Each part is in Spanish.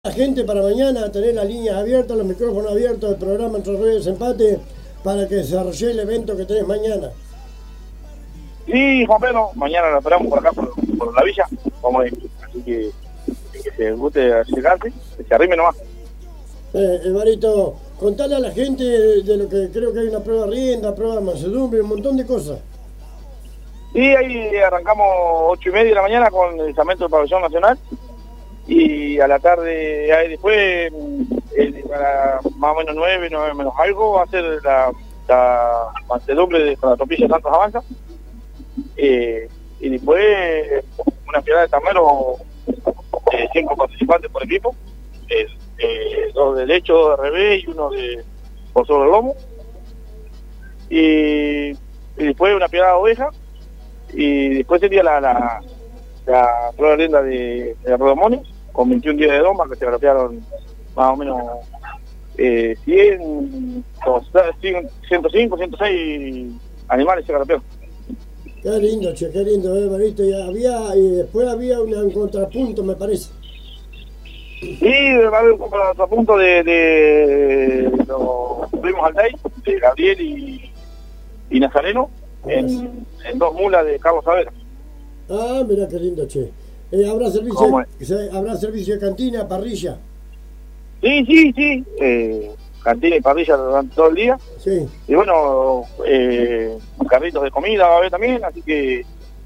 La gente para mañana tener las líneas abiertas, los micrófonos abiertos, el programa Entre Ríos Empate para que desarrolle el evento que tenés mañana. Sí, Juan Pedro, mañana lo esperamos por acá, por la villa, vamos a ir. Así que se guste acercarse, que se arrime nomás. Evarito, contale a la gente de lo que creo que hay una prueba de rienda, prueba de mansedumbre, un montón de cosas. Sí, ahí arrancamos 8:30 de la mañana con el lanzamiento del pabellón nacional. Y a la tarde, ahí después, para más o menos 9 menos algo, va a ser la mansedumbre de la tropilla Santos Avanza. Y después, una fiada de tamero, 5 participantes por equipo, 2 de derecho, 2 de revés y 1 por sobre el lomo. Y después una fiada de oveja. Y después sería la prueba de rienda de Rodomones, con 21 días de doma, que se agropearon más o menos 105, 106 animales se agropearon. Qué lindo, che, qué lindo, Evarito. Y después había un contrapunto, me parece. Sí, va a haber un contrapunto de los primos Alday, de Gabriel y Nazareno, en 2 mulas de Carlos Saavedra. Ah, mira qué lindo, che. ¿Habrá servicio de cantina, parrilla? Sí. Cantina y parrilla durante todo el día. Sí. Y bueno, carritos de comida va a haber también, así que...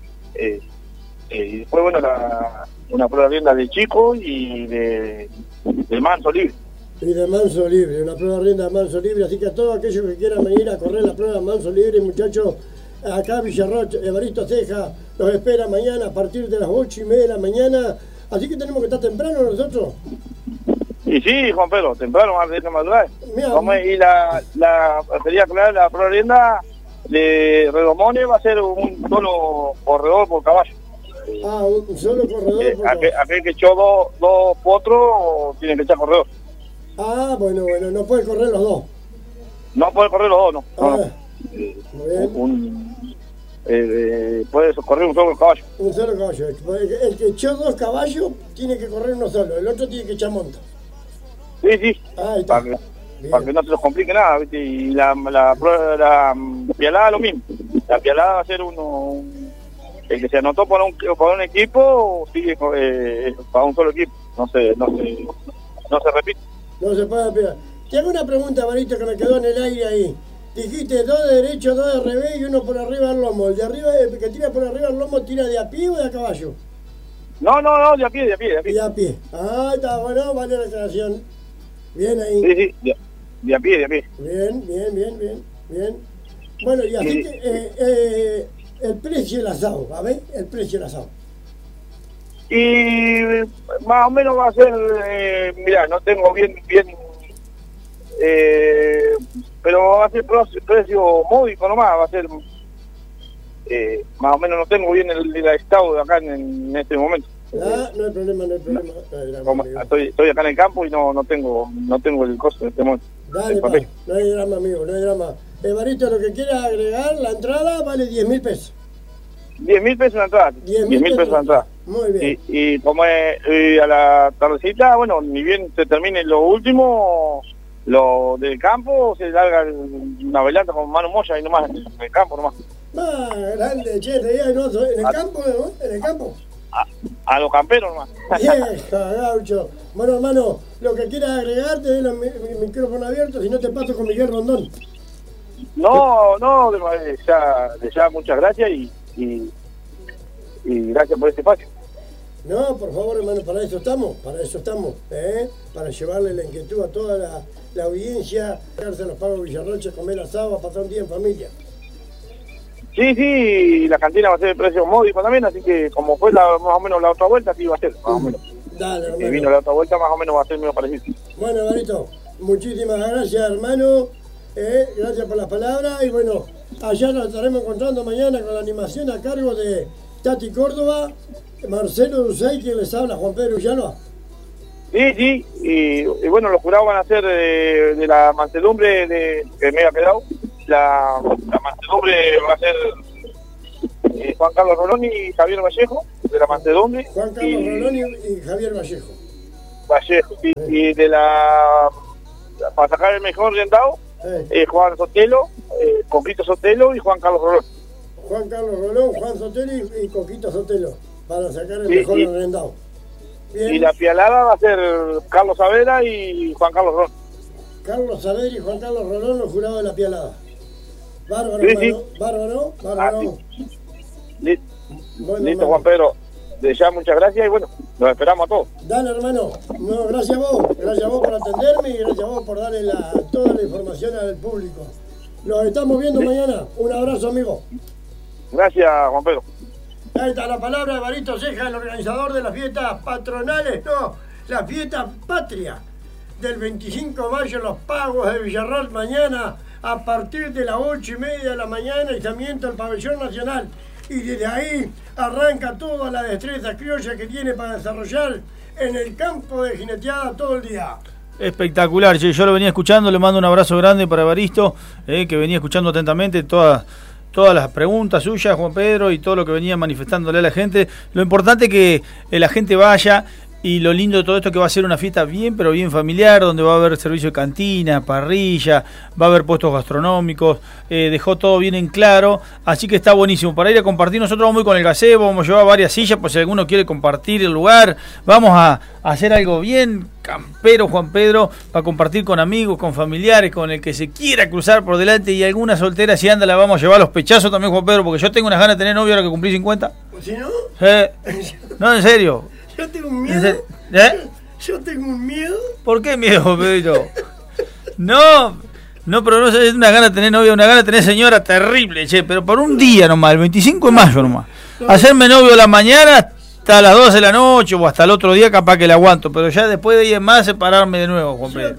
y después, bueno, una prueba de rienda de chico y de manso libre. Y de manso libre, una prueba de rienda de manso libre. Así que a todos aquellos que quieran venir a correr la prueba de manso libre, muchachos, acá Villarrocha, Evaristo Ceja los espera mañana a partir de las 8:30 de la mañana. Así que tenemos que estar temprano nosotros. Y sí, Juan Pedro, temprano antes de madurar. Y sería claro, la prueba de rienda de Redomones va a ser un solo corredor por caballo. Ah, un solo corredor por caballo. Aquel que echó dos potros tiene que echar corredor. Ah, bueno, no puede correr los dos. No puede correr los dos, no. Muy bien. Puede correr un solo caballo. Un solo caballo. El que echó 2 caballos tiene que correr uno solo, el otro tiene que echar monta. Sí. Ahí está. Para que no se los complique nada, ¿viste? Y la pialada lo mismo. La pialada va a ser el que se anotó para un equipo, sigue para un solo equipo. No se repite. No se puede piar. Te hago una pregunta, Evarito, que me quedó en el aire ahí. Dijiste 2 de derecho, 2 de revés y 1 por arriba del lomo. El de arriba, el que tira por arriba del lomo, ¿tira de a pie o de a caballo? No, de a pie. De a pie. Ah, está bueno, vale la aclaración. Bien ahí. Sí, de a pie. Bien. Bueno, y así que el precio del asado, a ver, el precio del asado. Y más o menos va a ser, mirá, no tengo bien, pero va a ser precio módico nomás, va a ser, más o menos no tengo bien el estado de acá en este momento. No hay problema. Estoy acá en el campo y no tengo el costo en este momento. Dale, no hay drama, amigo, no hay drama. Evarito, lo que quieras agregar, la entrada vale 10.000 pesos. 10.000 pesos la entrada. 10.000 pesos la entrada. Muy bien. Y como a la tardecita, bueno, ni bien se termine lo último, lo del campo, se larga una velata con Manu Moya y nomás, en el campo nomás. Grande, che, te digo, en el campo, ¿no? En el campo. A los camperos nomás. Vieja, gaucho. Bueno, hermano, lo que quieras agregar, te doy los micrófonos abiertos, si no te paso con Miguel Rondón. No, ya muchas gracias y gracias por este espacio. No, por favor, hermano, para eso estamos, para llevarle la inquietud a toda la audiencia, quedarse a los pagos Villarrocha, comer asado, pasar un día en familia. Sí, la cantina va a ser de precio módico también, así que como fue más o menos la otra vuelta, así va a ser, más o menos. Dale, hermano. Si vino la otra vuelta, más o menos va a ser medio parecido. Bueno, Evarito, muchísimas gracias, hermano, gracias por las palabras, y bueno, allá nos estaremos encontrando mañana con la animación a cargo de Tati Córdoba, Marcelo Dusay, quien les habla, Juan Pedro Villalba. Sí, y bueno, los jurados van a ser de la mansedumbre que me ha quedado. La mansedumbre va a ser Juan Carlos Rolón y Javier Vallejo, de la mansedumbre. Juan Carlos Rolón y Javier Vallejo. y de la para sacar el mejor orientado, Juan Sotelo, Coquito Sotelo y Juan Carlos Rolón. Juan Carlos Rolón, Juan Sotelo y Coquito Sotelo, para sacar el mejor orientado. Y la pialada va a ser Carlos Savera y Juan Carlos Rolón. Carlos Savera y Juan Carlos Rolón, los jurados de la pialada. Bárbaro, bárbaro. Bueno, listo, Juan Pedro. De ya, muchas gracias y bueno, nos esperamos a todos. Dale, hermano. No, gracias a vos por atenderme y gracias a vos por darle toda la información al público. Nos estamos viendo mañana. Un abrazo, amigo. Gracias, Juan Pedro. Ahí está la palabra de Evaristo Ceja, el organizador de las fiestas patronales, la fiesta patria del 25 de mayo, los pagos de Villarroel mañana a partir de las 8:30 de la mañana, aislamiento del pabellón nacional. Y desde ahí arranca toda la destreza criolla que tiene para desarrollar en el campo de jineteada todo el día. Espectacular, che. Yo lo venía escuchando, le mando un abrazo grande para Evaristo, que venía escuchando atentamente todas las preguntas suyas, Juan Pedro, y todo lo que venía manifestándole a la gente. Lo importante es que la gente vaya. Y lo lindo de todo esto es que va a ser una fiesta bien, pero bien familiar, donde va a haber servicio de cantina, parrilla, va a haber puestos gastronómicos, dejó todo bien en claro, así que está buenísimo. Para ir a compartir, nosotros vamos a ir con el gazebo, vamos a llevar varias sillas, por si alguno quiere compartir el lugar, vamos a hacer algo bien campero, Juan Pedro, para compartir con amigos, con familiares, con el que se quiera cruzar por delante, y alguna soltera, si anda, la vamos a llevar a los pechazos también, Juan Pedro, porque yo tengo unas ganas de tener novio ahora que cumplí 50. ¿Si no? No, en serio. Yo tengo un miedo. Yo tengo un miedo. ¿Por qué miedo, Pedro? No, pero no es una gana de tener novia, una gana de tener señora terrible, che, pero por un día nomás, el 25 de mayo nomás. Hacerme novio a la mañana hasta las 12 de la noche o hasta el otro día capaz que la aguanto, pero ya después de 10 más separarme de nuevo, Juan Pedro.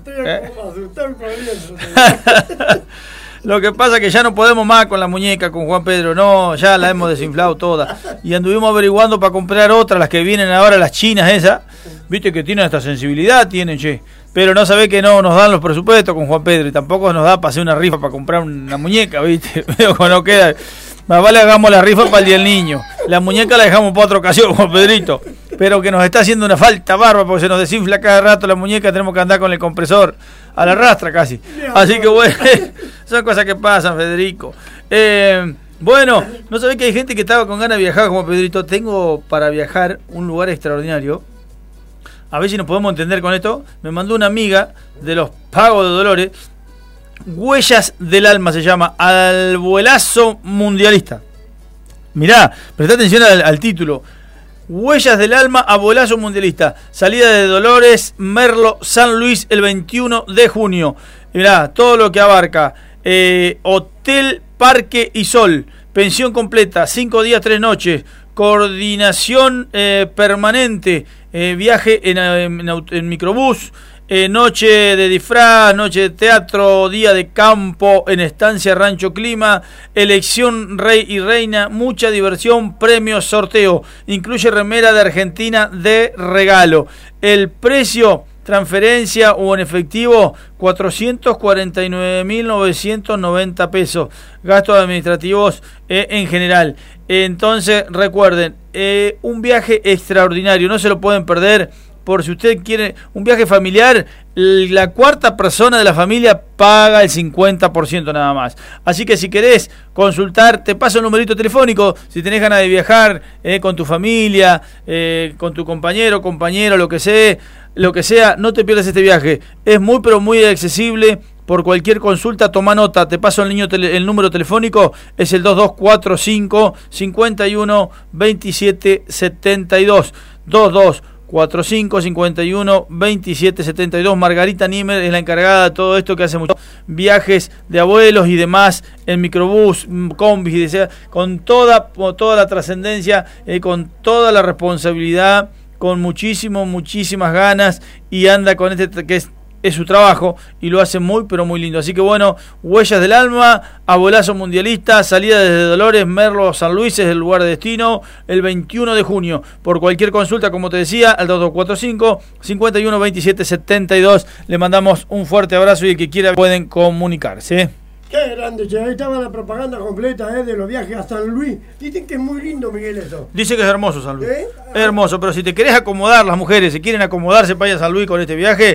Lo que pasa es que ya no podemos más con la muñeca, con Juan Pedro, no, ya la hemos desinflado toda. Y anduvimos averiguando para comprar otras, las que vienen ahora, las chinas esas. Viste que tienen esta sensibilidad, che. Pero no sabés que no nos dan los presupuestos con Juan Pedro y tampoco nos da para hacer una rifa para comprar una muñeca, viste. Veo que no queda. Más vale hagamos la rifa para el día del niño. La muñeca la dejamos para otra ocasión, Juan Pedrito. Pero que nos está haciendo una falta barba porque se nos desinfla cada rato la muñeca, tenemos que andar con el compresor a la rastra casi. Así que bueno, son cosas que pasan, Federico. Bueno, no sabés que hay gente que estaba con ganas de viajar, Juan Pedrito. Tengo para viajar un lugar extraordinario. A ver si nos podemos entender con esto. Me mandó una amiga de los Pagos de Dolores. Huellas del Alma se llama, Abuelazo Mundialista. Mirá, prestá atención al título. Huellas del Alma, Abuelazo Mundialista. Salida de Dolores, Merlo, San Luis, el 21 de junio. Mirá, todo lo que abarca. Hotel, Parque y Sol. Pensión completa, 5 días, 3 noches. Coordinación permanente. Viaje en microbús. Noche de disfraz, noche de teatro, día de campo en estancia Rancho Clima, elección rey y reina, mucha diversión, premios, sorteo, incluye remera de Argentina de regalo. El precio, transferencia o en efectivo, 449.990 pesos, gastos administrativos en general. Entonces recuerden, un viaje extraordinario, no se lo pueden perder. Por si usted quiere un viaje familiar, la cuarta persona de la familia paga el 50% nada más. Así que si querés consultar, te paso el numerito telefónico. Si tenés ganas de viajar con tu familia, con tu compañero, lo que sea, no te pierdas este viaje. Es muy pero muy accesible. Por cualquier consulta, toma nota, te paso el número telefónico, es el 2245 51 27 72 2245 51 27 72. Margarita Niemer es la encargada de todo esto, que hace muchos viajes de abuelos y demás en microbús, combis, con toda la trascendencia, con toda la responsabilidad, con muchísimas ganas, y anda con este que es su trabajo y lo hace muy pero muy lindo. Así que bueno, Huellas del Alma, Abuelazo Mundialista, salida desde Dolores, Merlo, San Luis es el lugar de destino, el 21 de junio. Por cualquier consulta, como te decía, al 2245 51 27 72. Le mandamos un fuerte abrazo y el que quiera pueden comunicarse. Qué grande, che. Ahí estaba la propaganda completa de los viajes a San Luis. Dicen que es muy lindo, Miguel, eso. Dice que es hermoso San Luis. Es hermoso, pero si te querés acomodar, las mujeres, si quieren acomodarse para ir a San Luis con este viaje,